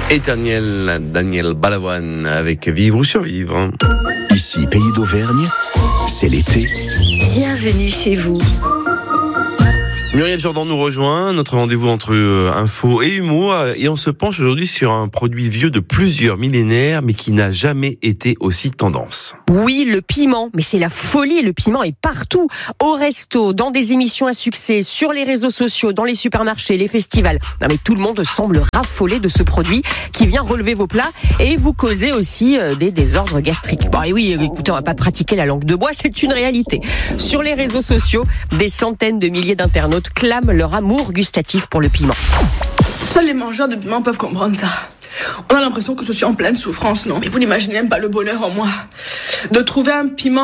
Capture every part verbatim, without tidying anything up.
Et Daniel, Daniel Balavoine avec Vivre ou Survivre. Ici, Pays d'Auvergne, c'est l'été. Bienvenue chez vous. Muriel Jourdan nous rejoint, notre rendez-vous entre euh, info et humour, et on se penche aujourd'hui sur un produit vieux de plusieurs millénaires, mais qui n'a jamais été aussi tendance. Oui, le piment, mais c'est la folie, le piment est partout, au resto, dans des émissions à succès, sur les réseaux sociaux, dans les supermarchés, les festivals. Non mais tout le monde semble raffoler de ce produit qui vient relever vos plats et vous causer aussi euh, des désordres gastriques. Bon et oui, écoutez, on va pas pratiquer la langue de bois, c'est une réalité. Sur les réseaux sociaux, des centaines de milliers d'internautes clament leur amour gustatif pour le piment. Seuls les mangeurs de piment peuvent comprendre ça. On a l'impression que je suis en pleine souffrance, non? Mais vous n'imaginez même pas le bonheur en moi de trouver un piment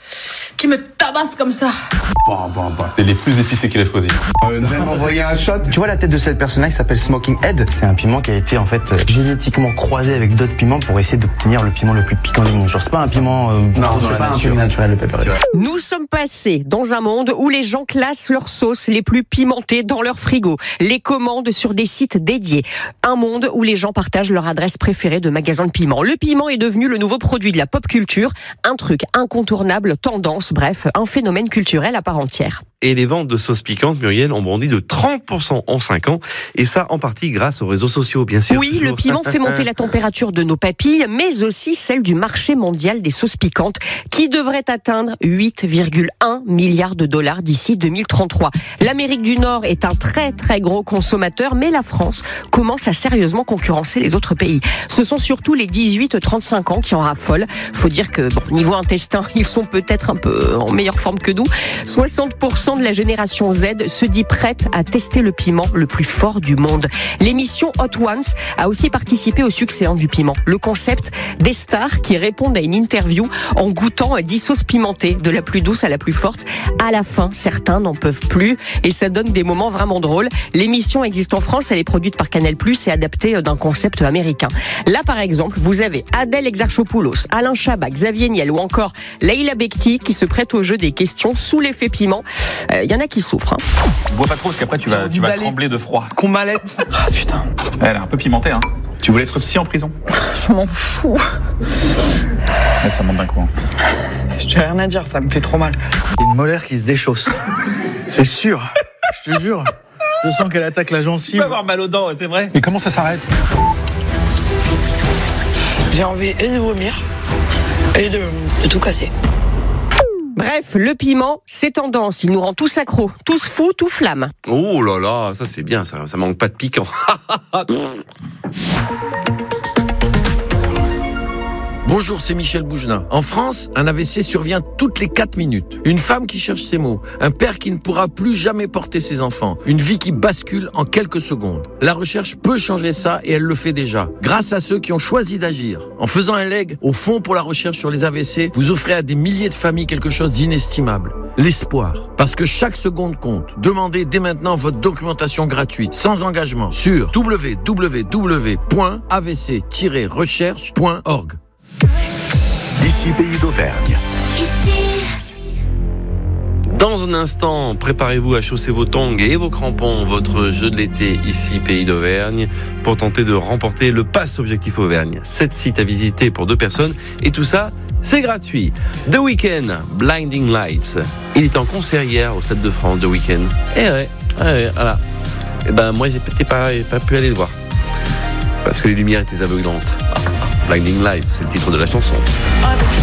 qui me tabasse comme ça. Bon, bon, bon, c'est les plus épicés qu'il a choisi. Euh, non, m'envoyer un shot. Tu vois la tête de cette personne-là qui s'appelle Smoking Head. C'est un piment qui a été en fait génétiquement croisé avec d'autres piments pour essayer d'obtenir le piment le plus piquant du monde. Genre c'est pas un piment euh, non, c'est pas nature. Un piment naturel, le pepper. Nous sommes passés dans un monde où les gens classent leurs sauces les plus pimentées dans leur frigo, les commandent sur des sites dédiés. Un monde où les gens partagent leur adresse préférée de magasin de piment. Le piment est devenu le nouveau produit de la pop culture, un truc incontournable, tendance, bref, un phénomène culturel à part entière. Et les ventes de sauces piquantes, Muriel, ont bondi de trente pour cent en cinq ans, et ça en partie grâce aux réseaux sociaux, bien sûr. Oui, toujours. Le piment fait monter la température de nos papilles, mais aussi celle du marché mondial des sauces piquantes, qui devrait atteindre huit virgule un milliards de dollars d'ici deux mille trente-trois. L'Amérique du Nord est un très très gros consommateur, mais la France commence à sérieusement concurrencer les autres pays. Ce sont surtout les dix-huit à trente-cinq ans qui en raffolent. Faut dire que, bon, niveau intestin, ils sont peut-être un peu en meilleure forme que nous. soixante pour cent de la génération Z se dit prête à tester le piment le plus fort du monde. L'émission Hot Ones a aussi participé au succès du piment. Le concept des stars qui répondent à une interview en goûtant dix sauces pimentées, de la plus douce à la plus forte. À la fin, certains n'en peuvent plus et ça donne des moments vraiment drôles. L'émission existe en France, elle est produite par Canal plus, et adaptée d'un concept américain. Là, par exemple, vous avez Adèle Exarchopoulos, Alain Chabat, Xavier Niel ou encore Leïla Bekti qui se prête au jeu des questions sous l'effet piment. Il euh, y en a qui souffrent. Hein. Bois pas trop parce qu'après tu vas, tu vas trembler de froid. Qu'on m'allait. Ah putain. Elle est un peu pimentée, hein. Tu voulais être psy en prison? Je m'en fous. Ouais, ça monte d'un coup. Hein. J'ai rien à dire, ça me fait trop mal. Une molaire qui se déchausse. C'est sûr. Je te jure. Je sens qu'elle attaque la gencive. Tu vas avoir mal aux dents, c'est vrai. Mais comment ça s'arrête? J'ai envie et de vomir et de, de tout casser. Bref, le piment, c'est tendance. Il nous rend tous accros, tous fous, tous flammes. Oh là là, ça c'est bien, ça, ça manque pas de piquant. Bonjour, c'est Michel Bougenat. En France, un A V C survient toutes les quatre minutes. Une femme qui cherche ses mots, un père qui ne pourra plus jamais porter ses enfants, une vie qui bascule en quelques secondes. La recherche peut changer ça et elle le fait déjà, grâce à ceux qui ont choisi d'agir. En faisant un leg au Fonds pour la recherche sur les A V C, vous offrez à des milliers de familles quelque chose d'inestimable. L'espoir. Parce que chaque seconde compte. Demandez dès maintenant votre documentation gratuite, sans engagement, sur w w w point a v c tiret recherche point org. Ici, Pays d'Auvergne. Ici. Dans un instant, préparez-vous à chausser vos tongs et vos crampons, votre jeu de l'été ici, Pays d'Auvergne, pour tenter de remporter le Pass Objectif Auvergne. Sept sites à visiter pour deux personnes, et tout ça, c'est gratuit. The Weeknd, Blinding Lights. Il est en concert hier au Stade de France, The Weeknd. Eh ouais, ouais, voilà. Et ben, moi, j'ai peut-être pas, pas pu aller le voir. Parce que les lumières étaient aveuglantes. Blinding Lights, c'est le titre de la chanson.